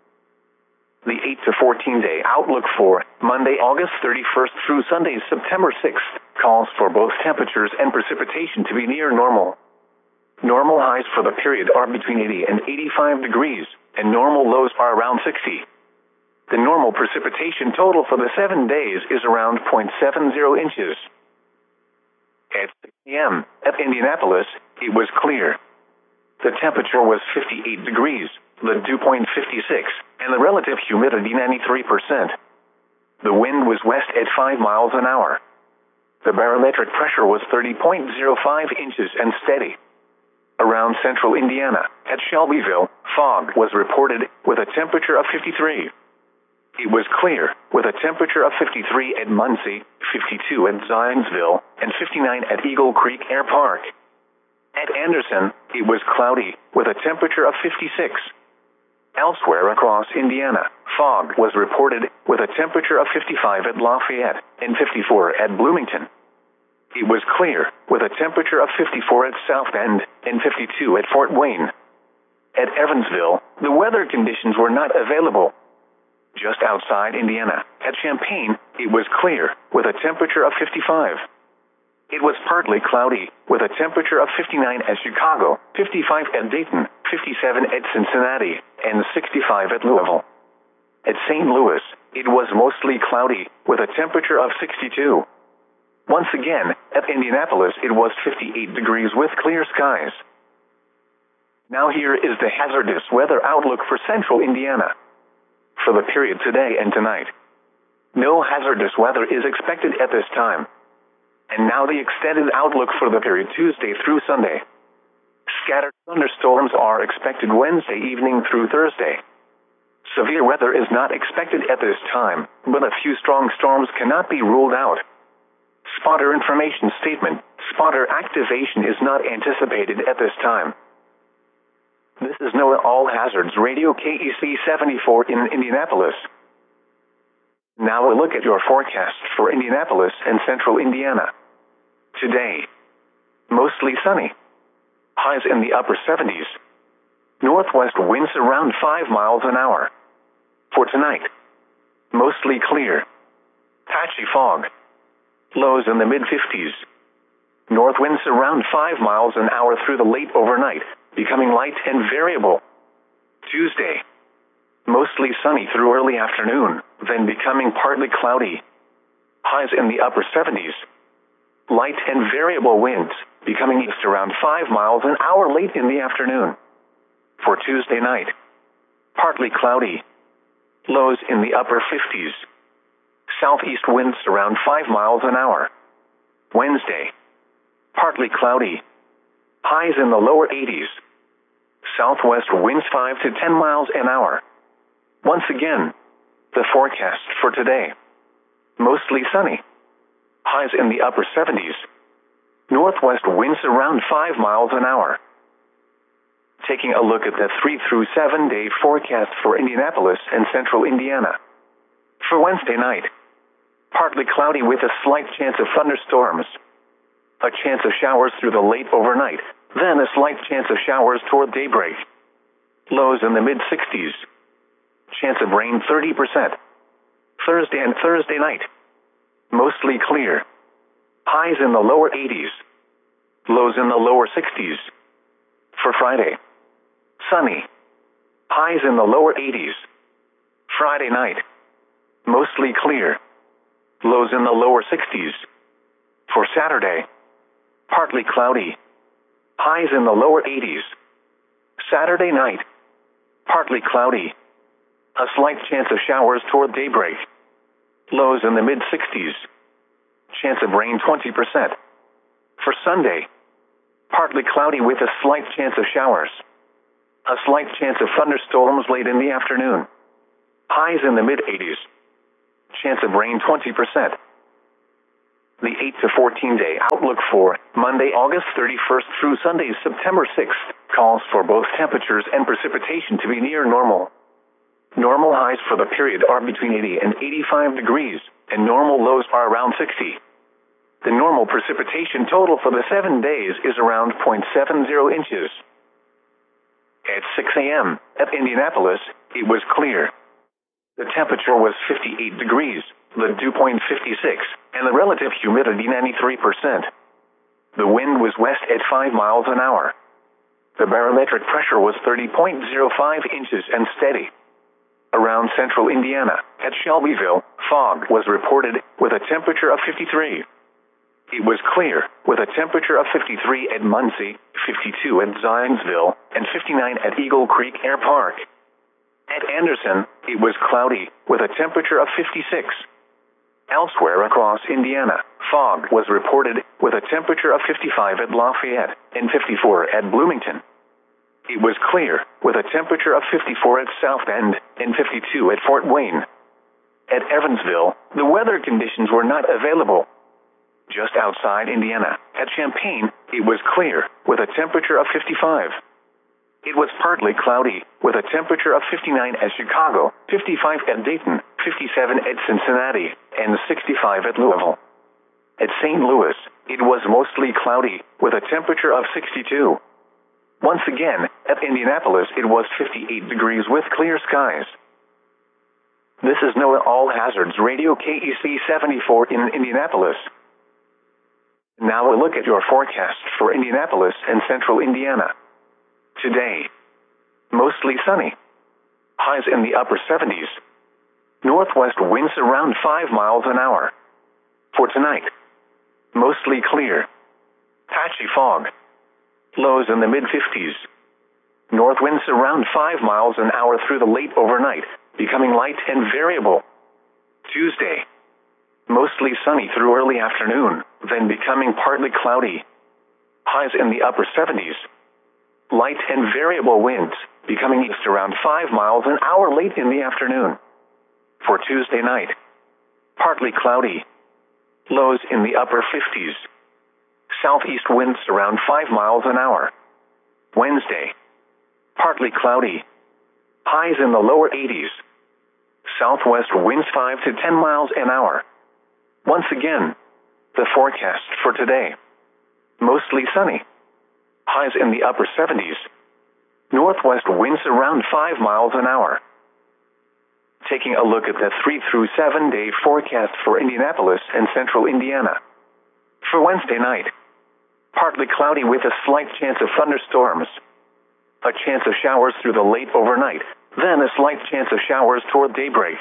The eight to fourteen day outlook for Monday, August thirty-first through Sunday, September sixth, calls for both temperatures and precipitation to be near normal. Normal highs for the period are between eighty and eighty-five degrees, and normal lows are around sixty. The normal precipitation total for the seven days is around zero point seven zero inches. At six p m at Indianapolis, it was clear. The temperature was fifty-eight degrees, the dew point fifty-six, and the relative humidity ninety-three percent. The wind was west at five miles an hour. The barometric pressure was thirty point zero five inches and steady. Around central Indiana, at Shelbyville, fog was reported with a temperature of fifty-three. It was clear, with a temperature of fifty-three at Muncie, fifty-two at Zionsville, and fifty-nine at Eagle Creek Air Park. At Anderson, it was cloudy, with a temperature of fifty-six. Elsewhere across Indiana, fog was reported, with a temperature of fifty-five at Lafayette, and fifty-four at Bloomington. It was clear, with a temperature of fifty-four at South Bend, and fifty-two at Fort Wayne. At Evansville, the weather conditions were not available. Just outside Indiana, at Champaign, it was clear, with a temperature of fifty-five. It was partly cloudy, with a temperature of fifty-nine at Chicago, fifty-five at Dayton, fifty-seven at Cincinnati, and sixty-five at Louisville. At Saint Louis, it was mostly cloudy, with a temperature of sixty-two. Once again, at Indianapolis, it was fifty-eight degrees with clear skies. Now here is the hazardous weather outlook for central Indiana. For the period today and tonight, no hazardous weather is expected at this time. And now the extended outlook for the period Tuesday through Sunday. Scattered thunderstorms are expected Wednesday evening through Thursday. Severe weather is not expected at this time, but a few strong storms cannot be ruled out. Spotter information statement: spotter activation is not anticipated at this time. This is NOAA All Hazards Radio K E C seventy-four in Indianapolis. Now a look at your forecast for Indianapolis and central Indiana. Today, mostly sunny. Highs in the upper seventies. Northwest winds around five miles an hour. For tonight, mostly clear. Patchy fog. Lows in the mid fifties. North winds around five miles an hour through the late overnight, becoming light and variable. Tuesday, mostly sunny through early afternoon, then becoming partly cloudy. Highs in the upper seventies. Light and variable winds, becoming east around five miles an hour late in the afternoon. For Tuesday night, partly cloudy. Lows in the upper fifties. Southeast winds around five miles an hour. Wednesday, partly cloudy. Highs in the lower eighties. Southwest winds five to ten miles an hour. Once again, the forecast for today. Mostly sunny. Highs in the upper seventies. Northwest winds around five miles an hour. Taking a look at the three through seven day forecast for Indianapolis and central Indiana. For Wednesday night, partly cloudy with a slight chance of thunderstorms. A chance of showers through the late overnight, then a slight chance of showers toward daybreak. Lows in the mid sixties. Chance of rain thirty percent. Thursday and Thursday night, mostly clear. Highs in the lower eighties. Lows in the lower sixties. For Friday, sunny. Highs in the lower eighties. Friday night, mostly clear. Lows in the lower sixties. For Saturday, partly cloudy. Highs in the lower eighties. Saturday night, partly cloudy. A slight chance of showers toward daybreak. Lows in the mid sixties. Chance of rain twenty percent. For Sunday, Partly cloudy with a slight chance of showers. A slight chance of thunderstorms late in the afternoon. Highs in the mid eighties. Chance of rain twenty percent. The eight to fourteen day outlook for Monday, August thirty-first through Sunday, September sixth, calls for both temperatures and precipitation to be near normal. Normal highs for the period are between eighty and eighty-five degrees, and normal lows are around sixty. The normal precipitation total for the seven days is around zero point seven zero inches. At six a m at Indianapolis, it was clear. The temperature was fifty-eight degrees, the dew point fifty-six, and the relative humidity ninety-three percent. The wind was west at five miles an hour. The barometric pressure was thirty point zero five inches and steady. Around central Indiana, at Shelbyville, fog was reported with a temperature of fifty-three. It was clear, with a temperature of fifty-three at Muncie, fifty-two at Zionsville, and fifty-nine at Eagle Creek Air Park. At Anderson, it was cloudy, with a temperature of fifty-six. Elsewhere across Indiana, fog was reported, with a temperature of fifty-five at Lafayette, and fifty-four at Bloomington. It was clear, with a temperature of fifty-four at South Bend, and fifty-two at Fort Wayne. At Evansville, the weather conditions were not available. Just outside Indiana, at Champaign, it was clear, with a temperature of fifty-five. It was partly cloudy, with a temperature of fifty-nine at Chicago, fifty-five at Dayton, fifty-seven at Cincinnati, and sixty-five at Louisville. At Saint Louis, it was mostly cloudy, with a temperature of sixty-two. Once again, at Indianapolis, it was fifty-eight degrees with clear skies. This is NOAA All Hazards Radio K E C seventy-four in Indianapolis. Now a look at your forecast for Indianapolis and central Indiana. Today, mostly sunny. Highs in the upper seventies. Northwest winds around five miles an hour. For tonight, mostly clear. Patchy fog. Lows in the mid fifties. North winds around five miles an hour through the late overnight, becoming light and variable. Tuesday, mostly sunny through early afternoon, then becoming partly cloudy. Highs in the upper seventies. Light and variable winds, becoming east around five miles an hour late in the afternoon. For Tuesday night, partly cloudy. Lows in the upper fifties. Southeast winds around five miles an hour. Wednesday, partly cloudy. Highs in the lower eighties. Southwest winds five to ten miles an hour. Once again, the forecast for today. Mostly sunny. Highs in the upper seventies. Northwest winds around five miles an hour. Taking a look at the three through seven day forecast for Indianapolis and central Indiana. For Wednesday night, partly cloudy with a slight chance of thunderstorms. A chance of showers through the late overnight, then a slight chance of showers toward daybreak.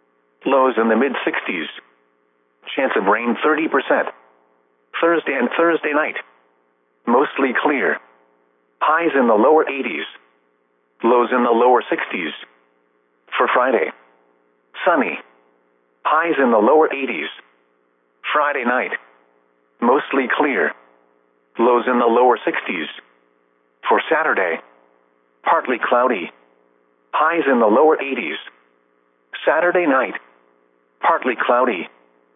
Lows in the mid sixties. Chance of rain thirty percent. Thursday and Thursday night, mostly clear. Highs in the lower eighties. Lows in the lower sixties. For Friday, sunny. Highs in the lower eighties. Friday night, mostly clear. Lows in the lower sixties. For Saturday, partly cloudy. Highs in the lower eighties. Saturday night, partly cloudy.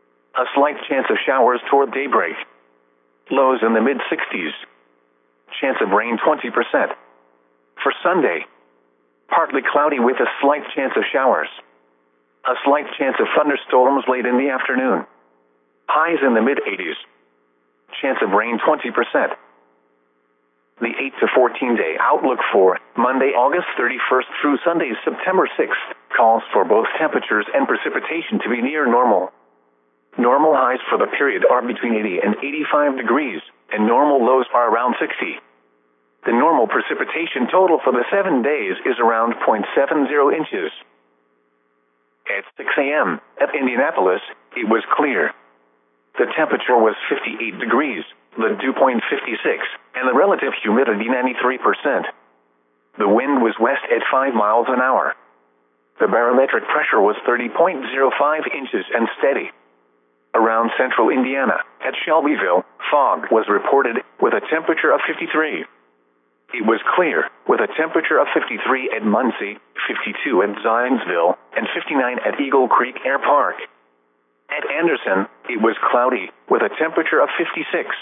A slight chance of showers toward daybreak. Lows in the mid sixties. Chance of rain twenty percent. For Sunday, partly cloudy with a slight chance of showers. A slight chance of thunderstorms late in the afternoon. Highs in the mid eighties. Chance of rain twenty percent. The eight to fourteen day outlook for Monday, August thirty-first through Sunday, September sixth, calls for both temperatures and precipitation to be near normal. Normal highs for the period are between eighty and eighty-five degrees, and normal lows are around sixty. The normal precipitation total for the seven days is around zero point seven zero inches. At six a m at Indianapolis, it was clear. The temperature was fifty-eight degrees, the dew point fifty-six, and the relative humidity ninety-three percent. The wind was west at five miles an hour. The barometric pressure was thirty point zero five inches and steady. Around central Indiana, At Shelbyville, fog was reported with a temperature of fifty-three. It was clear with a temperature of fifty-three at Muncie, fifty-two at Zionsville, and fifty-nine at Eagle Creek Air Park. At Anderson, it was cloudy with a temperature of fifty-six.